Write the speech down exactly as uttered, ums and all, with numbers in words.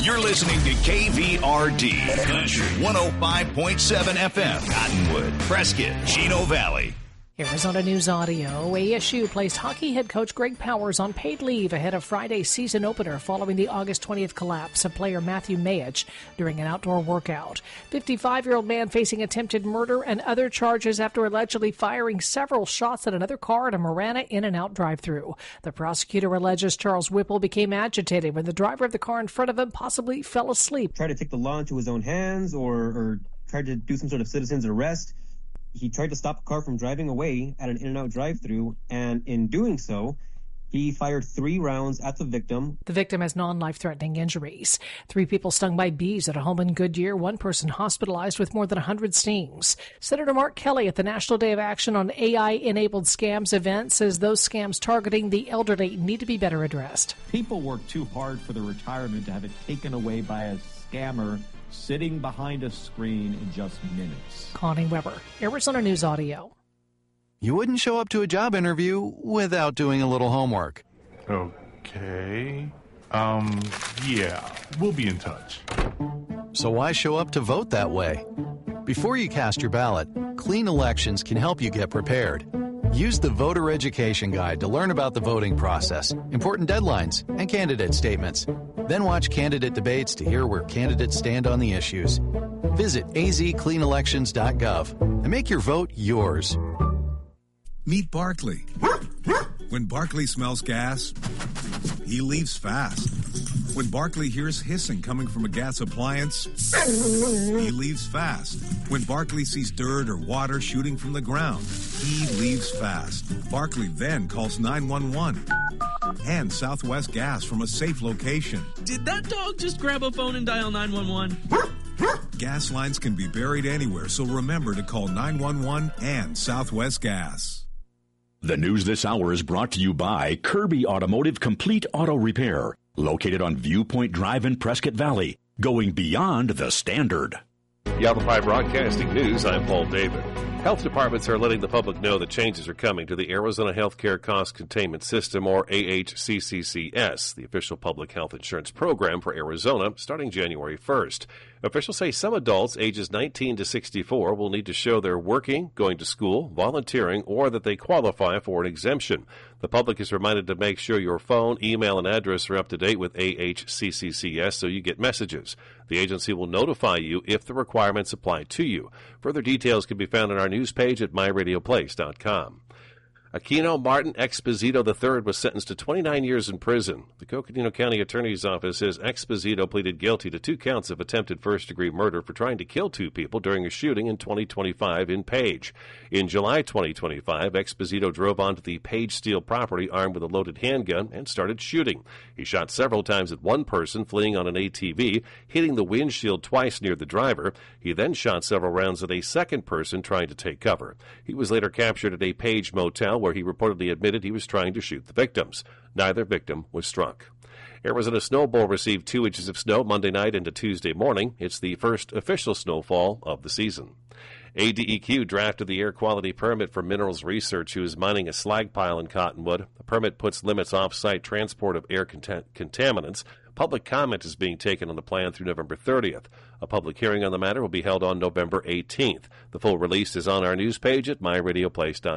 You're listening to K V R D, Country one oh five point seven F M, Cottonwood, Prescott, Chino Valley. Arizona News Audio. A S U placed hockey head coach Greg Powers on paid leave ahead of Friday's season opener following the August twentieth collapse of player Matthew Mayich during an outdoor workout. fifty-five-year-old man facing attempted murder and other charges after allegedly firing several shots at another car at a Marana In-N-Out drive-thru. The prosecutor alleges Charles Whipple became agitated when the driver of the car in front of him possibly fell asleep. Tried to take the law into his own hands or, or tried to do some sort of citizen's arrest. He tried to stop a car from driving away at an In-N-Out drive-thru, and in doing so, he fired three rounds at the victim. The victim has non-life-threatening injuries. Three people stung by bees at a home in Goodyear. One person hospitalized with more than one hundred stings. Senator Mark Kelly at the National Day of Action on A I-enabled scams event says those scams targeting the elderly need to be better addressed. People work too hard for their retirement to have it taken away by a scammer sitting behind a screen in just minutes. Connie Weber, Arizona News Audio. You wouldn't show up to a job interview without doing a little homework. Okay. Um, yeah, we'll be in touch. So why show up to vote that way? Before you cast your ballot, Clean Elections can help you get prepared. Use the Voter Education Guide to learn about the voting process, important deadlines, and candidate statements. Then watch candidate debates to hear where candidates stand on the issues. Visit a z clean elections dot gov and make your vote yours. Meet Barkley. When Barkley smells gas, he leaves fast. When Barkley hears hissing coming from a gas appliance, he leaves fast. When Barkley sees dirt or water shooting from the ground, he leaves fast. Barkley then calls nine one one and Southwest Gas from a safe location. Did that dog just grab a phone and dial nine one one? Gas lines can be buried anywhere, so remember to call nine one one and Southwest Gas. The news this hour is brought to you by Kirby Automotive Complete Auto Repair, located on Viewpoint Drive in Prescott Valley, going beyond the standard. Yavapai Broadcasting News, I'm Paul David. Health departments are letting the public know that changes are coming to the Arizona Healthcare Cost Containment System, or A H C C C S, the official public health insurance program for Arizona, starting January first. Officials say some adults ages nineteen to sixty-four will need to show they're working, going to school, volunteering, or that they qualify for an exemption. The public is reminded to make sure your phone, email, and address are up to date with A H C C C S so you get messages. The agency will notify you if the requirements apply to you. Further details can be found on our news page at my radio place dot com. Aquino Martin Exposito the third was sentenced to twenty-nine years in prison. The Coconino County Attorney's Office says Exposito pleaded guilty to two counts of attempted first-degree murder for trying to kill two people during a shooting in twenty twenty-five in Page. In July twenty twenty-five, Exposito drove onto the Page Steel property armed with a loaded handgun and started shooting. He shot several times at one person fleeing on an A T V, hitting the windshield twice near the driver. He then shot several rounds at a second person trying to take cover. He was later captured at a Page motel where he reportedly admitted he was trying to shoot the victims. Neither victim was struck. Arizona Snow Bowl received two inches of snow Monday night into Tuesday morning. It's the first official snowfall of the season. A D E Q drafted the air quality permit for Minerals Research, who is mining a slag pile in Cottonwood. The permit puts limits off-site transport of air cont- contaminants. Public comment is being taken on the plan through November thirtieth. A public hearing on the matter will be held on November eighteenth. The full release is on our news page at my radio place dot com.